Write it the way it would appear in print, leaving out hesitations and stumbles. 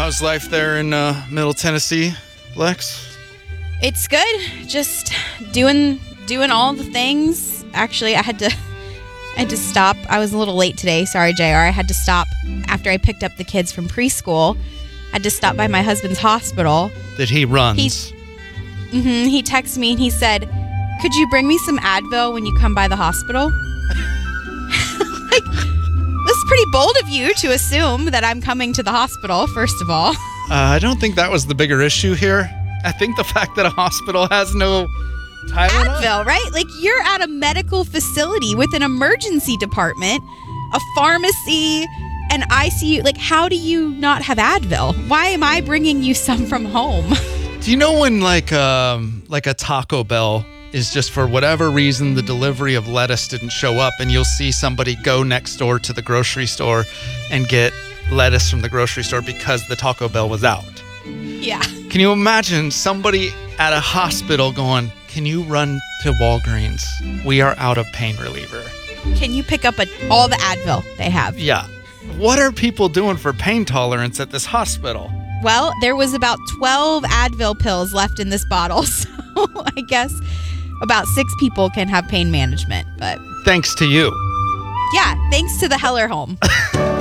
How's life there in Middle Tennessee, Lex? It's good. Just doing all the things. Actually, I had to stop. I was a little late today. Sorry, JR. I had to stop after I picked up the kids from preschool. I had to stop by my husband's hospital. That he runs. He texted me and he said, "Could you bring me some Advil when you come by the hospital?" This is pretty bold of you to assume that I'm coming to the hospital, first of all. I don't think that was the bigger issue here. I think the fact that a hospital has no Tylenol. Advil, right? Like, you're at a medical facility with an emergency department, a pharmacy, an ICU. Like, how do you not have Advil? Why am I bringing you some from home? Do you know when like a Taco Bell is just for whatever reason the delivery of lettuce didn't show up, and you'll see somebody go next door to the grocery store and get lettuce from the grocery store because the Taco Bell was out? Yeah. Can you imagine somebody at a hospital going, "Can you run to Walgreens? We are out of pain reliever. Can you pick up all the Advil they have?" Yeah. What are people doing for pain tolerance at this hospital? Well, there was about 12 Advil pills left in this bottle, so I guess about 6 people can have pain management. But thanks to you. yeah, thanks to the Heller home.